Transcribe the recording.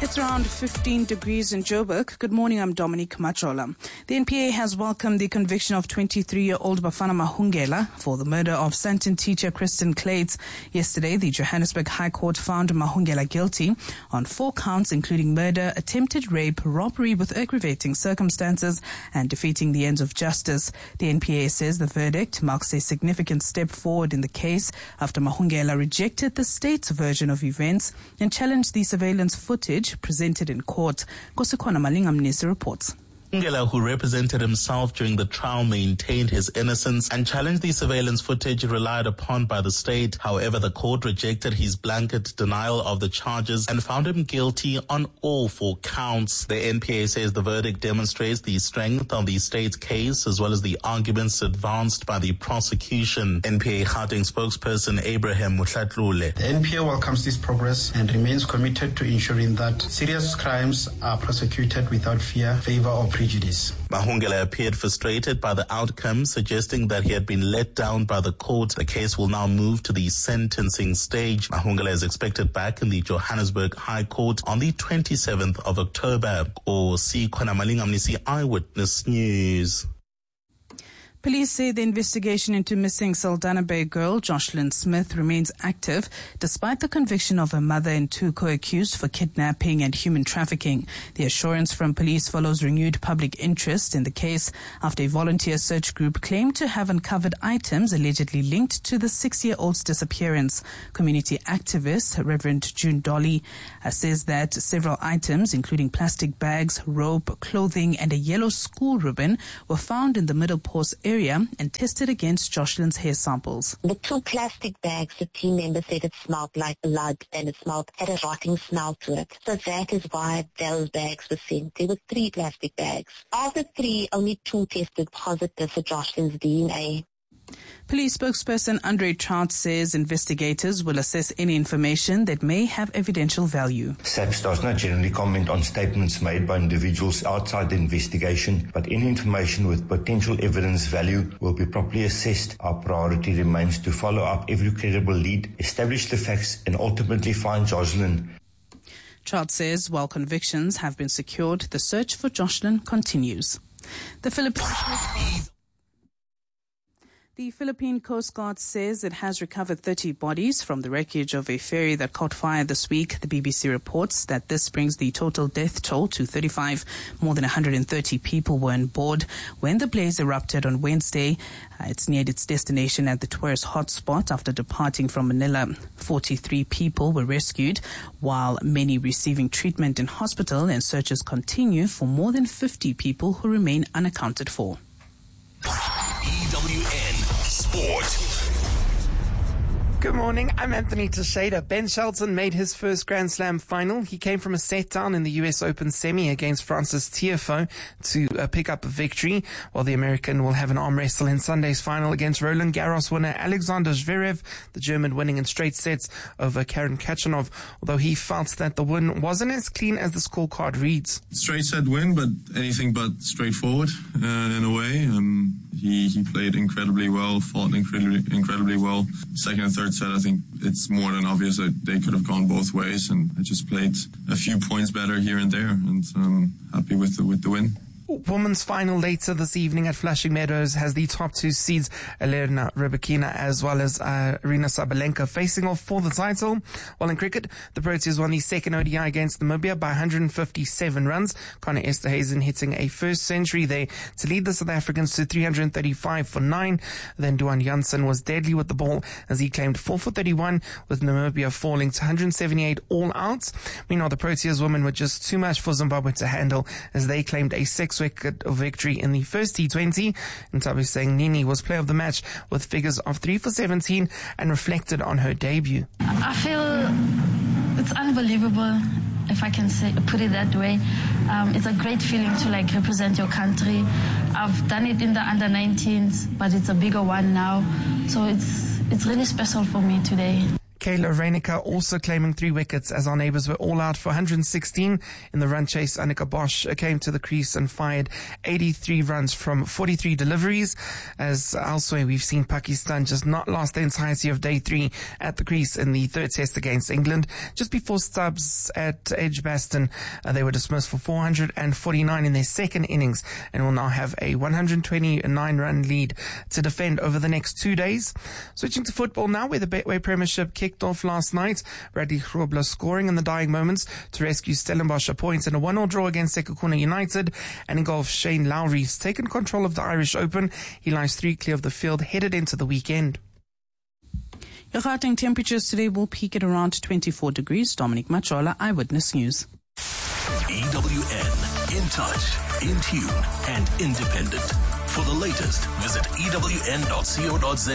It's around 15 degrees in Joburg. Good morning, I'm Dominique Machola. The NPA has welcomed the conviction of 23-year-old Bafana Mahungela for the murder of Sandton teacher Kristen Clates. Yesterday, the Johannesburg High Court found Mahungela guilty on 4 counts, including murder, attempted rape, robbery with aggravating circumstances, and defeating the ends of justice. The NPA says the verdict marks a significant step forward in the case after Mahungela rejected the state's version of events and challenged the surveillance footage presented in court. Kosekwana Malingamnisi reports. Mahungela, who represented himself during the trial, maintained his innocence and challenged the surveillance footage relied upon by the state. However, the court rejected his blanket denial of the charges and found him guilty on all 4 counts. The NPA says the verdict demonstrates the strength of the state's case as well as the arguments advanced by the prosecution. NPA Gauteng spokesperson Abraham Mutlatlule. The NPA welcomes this progress and remains committed to ensuring that serious crimes are prosecuted without fear, favor, or prejudice. Mahungela appeared frustrated by the outcome, suggesting that he had been let down by the court. The case will now move to the sentencing stage. Mahungela is expected back in the Johannesburg High Court on the 27th of October. Kosekwana Malingamnisi, Eyewitness News. Police say the investigation into missing Saldanha Bay girl Jocelyn Smith remains active despite the conviction of her mother and 2 co-accused for kidnapping and human trafficking. The assurance from police follows renewed public interest in the case after a volunteer search group claimed to have uncovered items allegedly linked to the 6-year-old's disappearance. Community activist Reverend June Dolly says that several items, including plastic bags, rope, clothing, and a yellow school ribbon, were found in the Middle Pause area and tested against Jocelyn's hair samples. The 2 plastic bags, the team members said it smelled like blood and it had a rotting smell to it. So that is why those bags were sent. There were 3 plastic bags. Of the 3, only 2 tested positive for Jocelyn's DNA. Police spokesperson Andre Trout says investigators will assess any information that may have evidential value. SAPS does not generally comment on statements made by individuals outside the investigation, but any information with potential evidence value will be properly assessed. Our priority remains to follow up every credible lead, establish the facts, and ultimately find Jocelyn. Trout says while convictions have been secured, the search for Jocelyn continues. The Philippine Coast Guard says it has recovered 30 bodies from the wreckage of a ferry that caught fire this week. The BBC reports that this brings the total death toll to 35. More than 130 people were on board when the blaze erupted on Wednesday. It's neared its destination at the tourist hotspot after departing from Manila. 43 people were rescued, while many receiving treatment in hospital, and searches continue for more than 50 people who remain unaccounted for. EWN Sport. Good morning, I'm Anthony Teixeira. Ben Shelton made his first Grand Slam final. He came from a set down in the US Open semi against Francis Tiafoe to pick up a victory, while the American will have an arm wrestle in Sunday's final against Roland Garros winner Alexander Zverev, the German winning in straight sets over Karen Khachanov, although he felt that the win wasn't as clean as the scorecard reads. Straight set win, but anything but straightforward in a way. He played incredibly well, fought incredibly well. Second and third set, I think it's more than obvious that they could have gone both ways, and I just played a few points better here and there, and I'm happy with the win. Women's final later this evening at Flushing Meadows has the top 2 seeds, Elena Rybakina as well as Aryna Sabalenka, facing off for the title. While in cricket, the Proteas won the second ODI against Namibia by 157 runs. Connor Esterhuizen hitting a first century there to lead the South Africans to 335 for 9. Then Duan Jansen was deadly with the ball as he claimed 4 for 31, with Namibia falling to 178 all out. Meanwhile, the Proteas women were just too much for Zimbabwe to handle as they claimed a 6-wicket victory in the first T20. Ntabiseng Nini was player of the match with figures of 3 for 17 and reflected on her debut. I feel it's unbelievable, if I can put it that way. It's a great feeling to represent your country. I've done it in the under-19s, but it's a bigger one now. So it's really special for me today. Kayla Reinecker also claiming 3 wickets as our neighbours were all out for 116 in the run chase. Annika Bosch came to the crease and fired 83 runs from 43 deliveries. As elsewhere, we've seen Pakistan just not last the entirety of day 3 at the crease in the third test against England. Just before Stubbs at Edgbaston, they were dismissed for 449 in their second innings and will now have a 129-run lead to defend over the next 2 days. Switching to football now, where the Betway Premiership kicked off last night. Bradley Grobler scoring in the dying moments to rescue Stellenbosch a point in a 1-1 draw against Sekhukhune United. And in golf, Shane Lowry's taken control of the Irish Open. He lies 3 clear of the field, headed into the weekend. Your Gauteng temperatures today will peak at around 24 degrees. Dominic Machola, Eyewitness News. EWN, in touch, in tune, and independent. For the latest, visit ewn.co.za.